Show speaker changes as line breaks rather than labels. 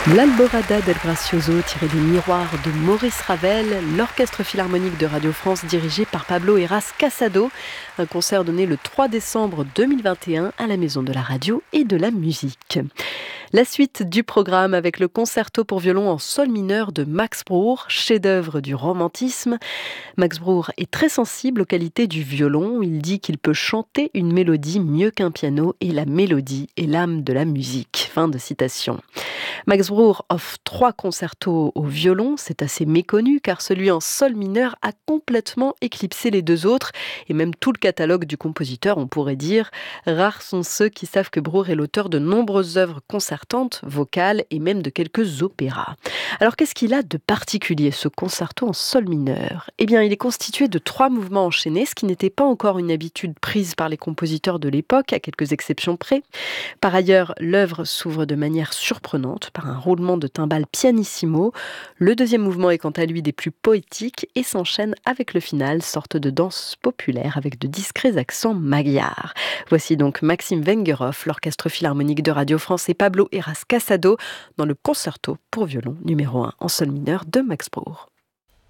L'Alborada del Gracioso, tiré des miroirs de Maurice Ravel, l'Orchestre Philharmonique de Radio France dirigé par Pablo Heras Casado. Un concert donné le 3 décembre 2021 à la Maison de la Radio et de la Musique. La suite du programme avec le concerto pour violon en sol mineur de Max Bruch, chef-d'œuvre du romantisme. Max Bruch est très sensible aux qualités du violon. Il dit qu'il peut chanter une mélodie mieux qu'un piano et la mélodie est l'âme de la musique. Fin de citation. Max Bruch offre 3 concertos au violon, c'est assez méconnu car celui en sol mineur a complètement éclipsé les 2 autres et même tout le catalogue du compositeur, on pourrait dire. Rares sont ceux qui savent que Bruch est l'auteur de nombreuses œuvres concertantes, vocales et même de quelques opéras. Alors qu'est-ce qu'il a de particulier ce concerto en sol mineur ? Eh bien, il est constitué de 3 mouvements enchaînés, ce qui n'était pas encore une habitude prise par les compositeurs de l'époque, à quelques exceptions près. Par ailleurs, l'œuvre s'ouvre de manière surprenante par un roulement de timbales pianissimo. Le deuxième mouvement est quant à lui des plus poétiques et s'enchaîne avec le final, sorte de danse populaire avec de discrets accents magyars. Voici donc Maxime Vengerhoff, l'Orchestre Philharmonique de Radio France et Pablo Heras Casado dans le concerto pour violon numéro 1 en sol mineur de Max Bruch.